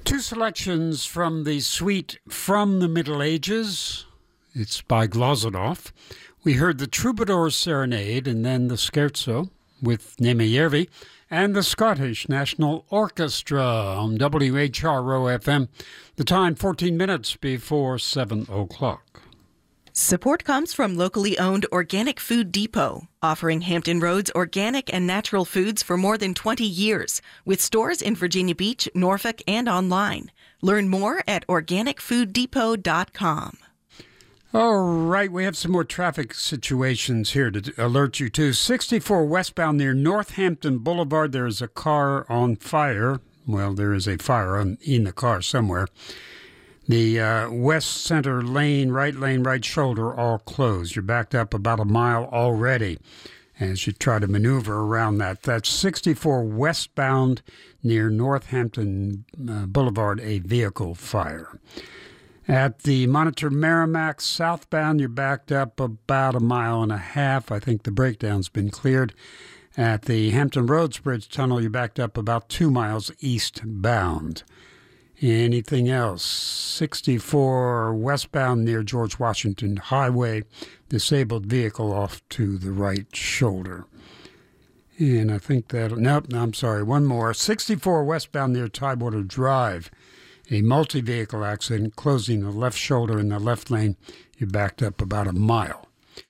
Two selections from the suite From the Middle Ages. It's by Glazunov. We heard the Troubadour Serenade and then the Scherzo with Nemejärvi and the Scottish National Orchestra on WHRO FM. The time 14 minutes before 7 o'clock. Support comes from locally owned Organic Food Depot, offering Hampton Roads organic and natural foods for more than 20 years, with stores in Virginia Beach, Norfolk, and online. Learn more at organicfooddepot.com. All right, we have some more traffic situations here to alert you to. 64 westbound near Northampton Boulevard, there is a car on fire. Well, there is a fire in the car somewhere. The west center lane, right shoulder, all closed. You're backed up about a mile already as you try to maneuver around that. That's 64 westbound near Northampton Boulevard, a vehicle fire. At the Monitor Merrimack southbound, you're backed up about a mile and a half. I think the breakdown's been cleared. At the Hampton Roads Bridge Tunnel, you're backed up about 2 miles eastbound. Anything else? 64 westbound near George Washington Highway, disabled vehicle off to the right shoulder. And I think I'm sorry, one more. 64 westbound near Tidewater Drive, a multi-vehicle accident closing the left shoulder in the left lane. You backed up about a mile.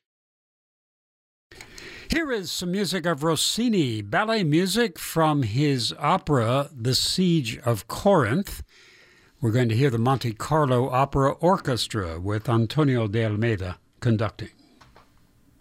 Here is some music of Rossini, ballet music from his opera, The Siege of Corinth. We're going to hear the Monte Carlo Opera Orchestra with Antonio de Almeida conducting.